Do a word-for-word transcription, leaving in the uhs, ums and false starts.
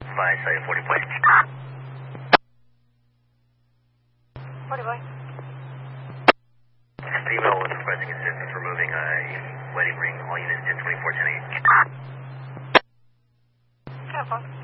By site forty point. forty boy. Email was requesting assistance removing a wedding ring. All units ten twenty-four ten eight. ten four.